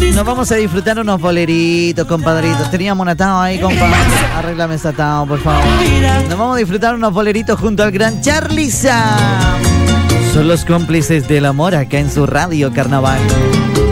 Nos vamos a disfrutar unos boleritos, compadritos. Teníamos un atado ahí, compadre. Arréglame ese atado, por favor. Nos vamos a disfrutar unos boleritos junto al gran Charly Sam. Son los cómplices del amor acá en su radio Carnaval.